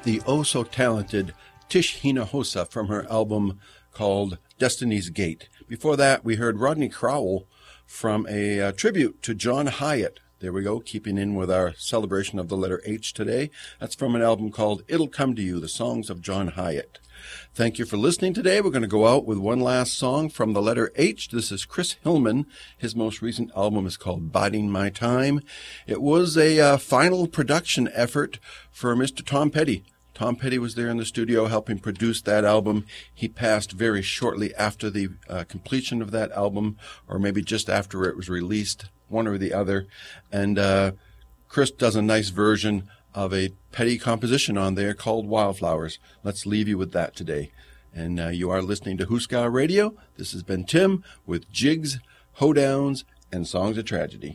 the oh-so-talented Tish Hinojosa from her album called Destiny's Gate. Before that, we heard Rodney Crowell from a tribute to John Hyatt. There we go, keeping in with our celebration of the letter H today. That's from an album called It'll Come to You, the songs of John Hyatt. Thank you for listening today. We're going to go out with one last song from the letter H. This is Chris Hillman. His most recent album is called Biding My Time. It was a final production effort for Mr. Tom Petty. Tom Petty was there in the studio helping produce that album. He passed very shortly after the completion of that album, or maybe just after it was released, one or the other. And Chris does a nice version of a Petty composition on there called Wildflowers. Let's leave you with that today. And you are listening to Huska Radio. This has been Tim with Jigs, Hoedowns, and Songs of Tragedy.